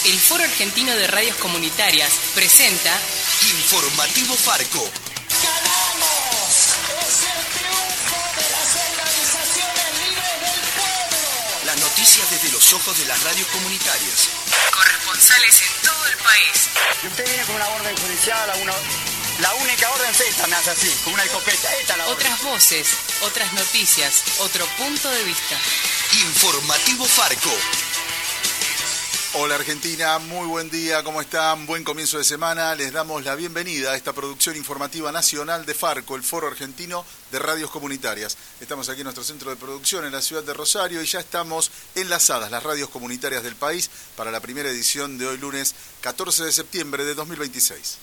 El Foro Argentino de Radios Comunitarias presenta Informativo Farco. ¡Ganamos! ¡Es el triunfo de las organizaciones libres del pueblo! Las noticias desde los ojos de las radios comunitarias. corresponsales en todo el país. Y usted viene con una orden judicial, la única orden es esta, me hace así, con una escopeta. Esta es la orden. Otras voces, otras noticias, otro punto de vista. Informativo Farco. Hola Argentina, muy buen día, ¿cómo están? Buen comienzo de semana. Les damos la bienvenida a esta producción informativa nacional de Farco, el Foro Argentino de Radios Comunitarias. Estamos aquí en nuestro centro de producción en la ciudad de Rosario y ya estamos enlazadas las radios comunitarias del país para la primera edición de hoy lunes 14 de septiembre de 2026.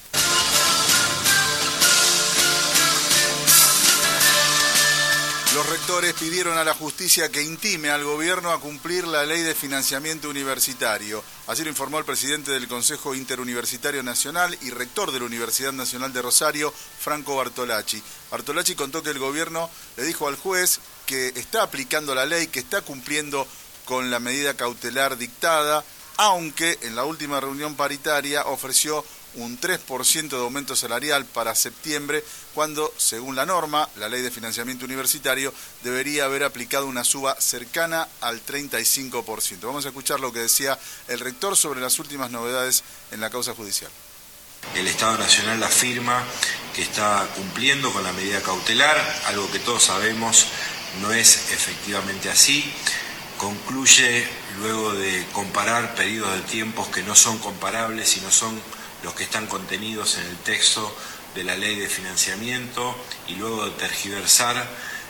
Los rectores pidieron a la justicia que intime al gobierno a cumplir la ley de financiamiento universitario. Así lo informó el presidente del Consejo Interuniversitario Nacional y rector de la Universidad Nacional de Rosario, Franco Bartolacci. Bartolacci contó que el gobierno le dijo al juez que está aplicando la ley, que está cumpliendo con la medida cautelar dictada, aunque en la última reunión paritaria ofreció un 3% de aumento salarial para septiembre, cuando, según la norma, la ley de financiamiento universitario, debería haber aplicado una suba cercana al 35%. Vamos a escuchar lo que decía el rector sobre las últimas novedades en la causa judicial. El Estado Nacional afirma que está cumpliendo con la medida cautelar, algo que todos sabemos no es efectivamente así. Concluye, luego de comparar periodos de tiempos que no son comparables y no son los que están contenidos en el texto de la ley de financiamiento, y luego de tergiversar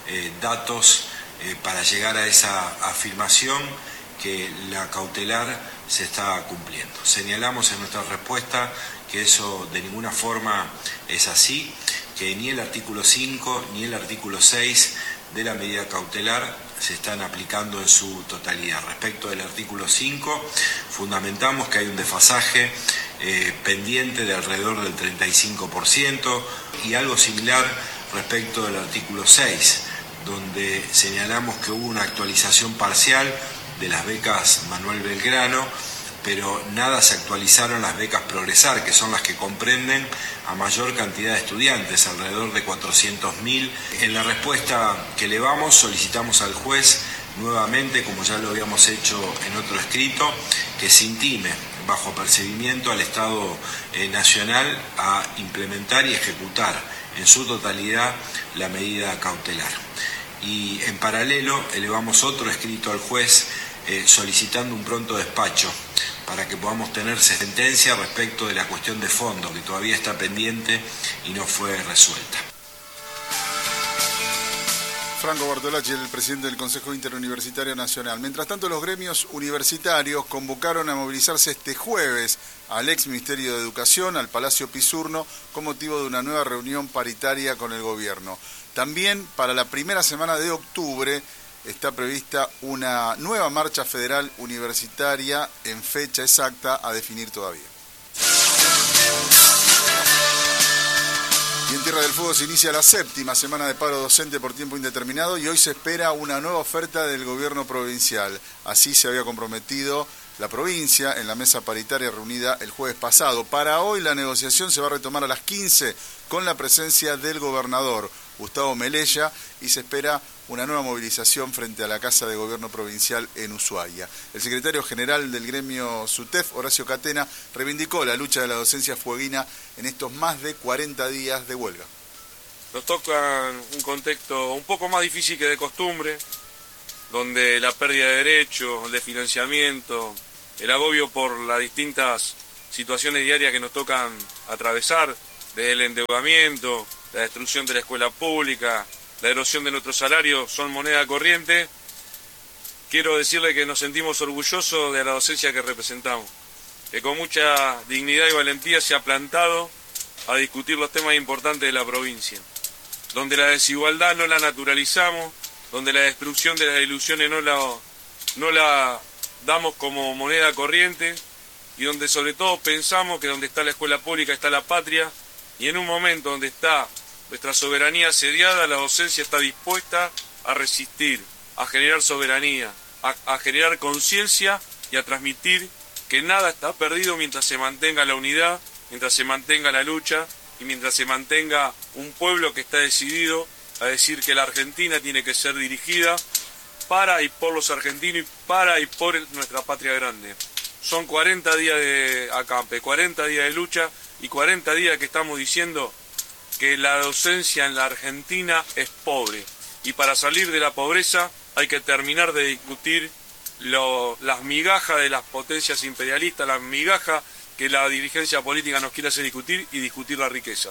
datos para llegar a esa afirmación que la cautelar se está cumpliendo. Señalamos en nuestra respuesta que eso de ninguna forma es así, que ni el artículo 5 ni el artículo 6 de la medida cautelar se están aplicando en su totalidad. Respecto del artículo 5, fundamentamos que hay un desfasaje pendiente de alrededor del 35% y algo similar respecto del artículo 6, donde señalamos que hubo una actualización parcial de las becas Manuel Belgrano, pero nada se actualizaron las becas Progresar, que son las que comprenden a mayor cantidad de estudiantes, alrededor de 400.000. En la respuesta que elevamos solicitamos al juez nuevamente, como ya lo habíamos hecho en otro escrito, que se intime bajo apercibimiento al Estado Nacional a implementar y ejecutar en su totalidad la medida cautelar. Y en paralelo elevamos otro escrito al juez solicitando un pronto despacho para que podamos tener sentencia respecto de la cuestión de fondo, que todavía está pendiente y no fue resuelta. Franco Bartolacci, el presidente del Consejo Interuniversitario Nacional. Mientras tanto, los gremios universitarios convocaron a movilizarse este jueves al ex Ministerio de Educación, al Palacio Pisurno, con motivo de una nueva reunión paritaria con el gobierno. También para la primera semana de octubre está prevista una nueva marcha federal universitaria en fecha exacta a definir todavía. Y en Tierra del Fuego se inicia la 7ª semana de paro docente por tiempo indeterminado y hoy se espera una nueva oferta del gobierno provincial. Así se había comprometido la provincia en la mesa paritaria reunida el jueves pasado. Para hoy la negociación se va a retomar a las 15 con la presencia del gobernador Gustavo Melella y se espera una nueva movilización frente a la Casa de Gobierno Provincial en Ushuaia. El secretario general del gremio SUTEF, Horacio Catena, reivindicó la lucha de la docencia fueguina en estos más de 40 días de huelga. Nos toca un contexto un poco más difícil que de costumbre, donde la pérdida de derechos, el desfinanciamiento, el agobio por las distintas situaciones diarias que nos tocan atravesar, desde el endeudamiento, la destrucción de la escuela pública, la erosión de nuestros salarios, son moneda corriente. Quiero decirle que nos sentimos orgullosos de la docencia que representamos, que con mucha dignidad y valentía se ha plantado a discutir los temas importantes de la provincia, donde la desigualdad no la naturalizamos, donde la destrucción de las ilusiones no la damos como moneda corriente, y donde sobre todo pensamos que donde está la escuela pública está la patria, y en un momento donde está nuestra soberanía asediada, la docencia está dispuesta a resistir, a generar soberanía, a generar conciencia y a transmitir que nada está perdido mientras se mantenga la unidad, mientras se mantenga la lucha y mientras se mantenga un pueblo que está decidido a decir que la Argentina tiene que ser dirigida para y por los argentinos y para y por nuestra patria grande. Son 40 días de acampe, 40 días de lucha y 40 días que estamos diciendo que la docencia en la Argentina es pobre. Y para salir de la pobreza hay que terminar de discutir las migajas de las potencias imperialistas, las migajas que la dirigencia política nos quiere hacer discutir y discutir la riqueza.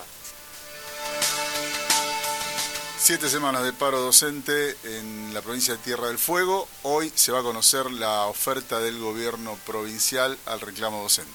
7 semanas de paro docente en la provincia de Tierra del Fuego. Hoy se va a conocer la oferta del gobierno provincial al reclamo docente.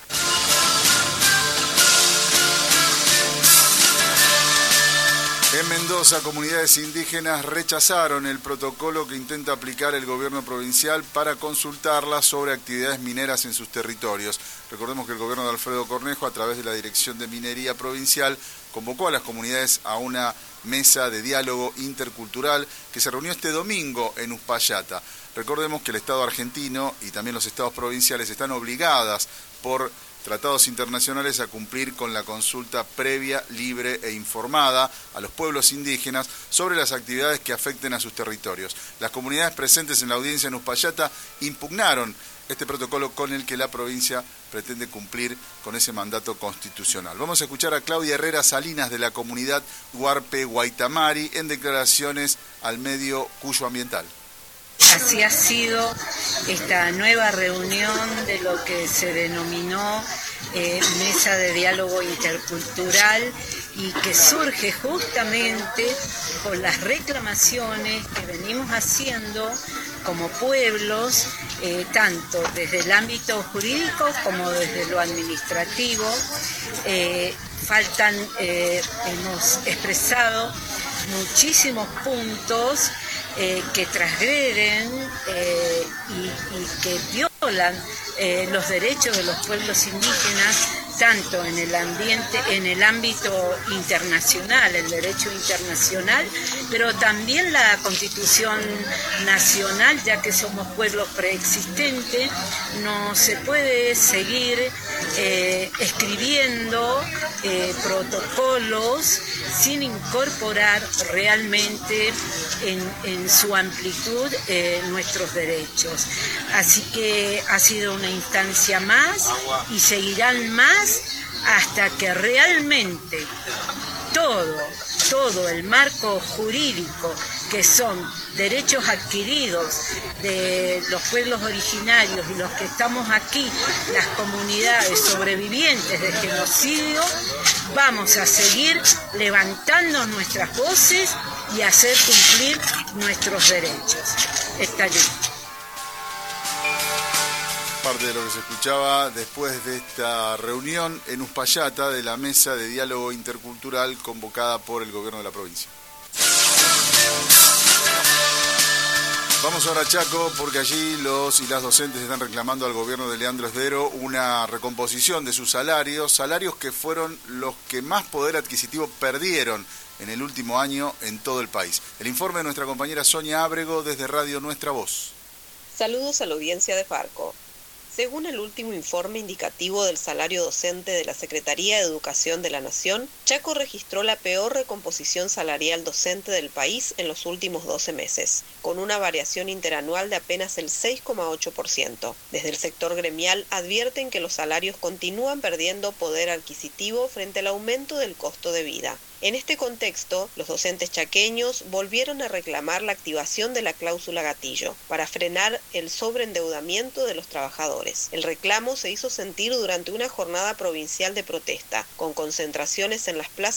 En Mendoza, comunidades indígenas rechazaron el protocolo que intenta aplicar el gobierno provincial para consultarlas sobre actividades mineras en sus territorios. Recordemos que el gobierno de Alfredo Cornejo, a través de la Dirección de Minería Provincial, convocó a las comunidades a una mesa de diálogo intercultural que se reunió este domingo en Uspallata. Recordemos que el Estado argentino y también los estados provinciales están obligadas por tratados internacionales a cumplir con la consulta previa, libre e informada a los pueblos indígenas sobre las actividades que afecten a sus territorios. Las comunidades presentes en la audiencia en Uspallata impugnaron este protocolo con el que la provincia pretende cumplir con ese mandato constitucional. Vamos a escuchar a Claudia Herrera Salinas de la comunidad Huarpe Guaitamari en declaraciones al medio Cuyo Ambiental. Así ha sido esta nueva reunión de lo que se denominó Mesa de Diálogo Intercultural y que surge justamente por las reclamaciones que venimos haciendo como pueblos, tanto desde el ámbito jurídico como desde lo administrativo. Hemos expresado muchísimos puntos que transgreden y que violan los derechos de los pueblos indígenas, tanto en el ámbito internacional, el derecho internacional, pero también la Constitución nacional, ya que somos pueblos preexistentes. No se puede seguir escribiendo protocolos sin incorporar realmente en su amplitud nuestros derechos. Así que ha sido una instancia más y seguirán más hasta que realmente todo el marco jurídico, que son derechos adquiridos de los pueblos originarios y los que estamos aquí, las comunidades sobrevivientes de genocidio, vamos a seguir levantando nuestras voces y hacer cumplir nuestros derechos. Está allí. Parte de lo que se escuchaba después de esta reunión en Uspallata de la Mesa de Diálogo Intercultural convocada por el gobierno de la provincia. Vamos ahora a Chaco, porque allí los y las docentes están reclamando al gobierno de Leandro Esdero una recomposición de sus salarios que fueron los que más poder adquisitivo perdieron en el último año en todo el país. El informe de nuestra compañera Sonia Ábrego desde Radio Nuestra Voz. Saludos a la audiencia de Farco. Según el último informe indicativo del salario docente de la Secretaría de Educación de la Nación, Chaco registró la peor recomposición salarial docente del país en los últimos 12 meses, con una variación interanual de apenas el 6,8%. Desde el sector gremial advierten que los salarios continúan perdiendo poder adquisitivo frente al aumento del costo de vida. En este contexto, los docentes chaqueños volvieron a reclamar la activación de la cláusula gatillo para frenar el sobreendeudamiento de los trabajadores. El reclamo se hizo sentir durante una jornada provincial de protesta, con concentraciones en las plazas